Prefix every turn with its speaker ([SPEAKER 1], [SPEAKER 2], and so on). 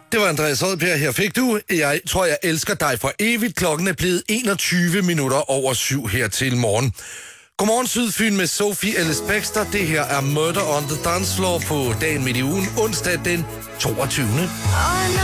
[SPEAKER 1] Det var Andreas Oddbjerg. Her fik du. Jeg tror, jeg elsker dig for evigt. Klokken er blevet 21 minutter over 7 her til morgen. Godmorgen Sydfyn med Sophie Ellis Baxter. Det her er Murder on the Dance Floor på dagen midt i ugen, onsdag den 22.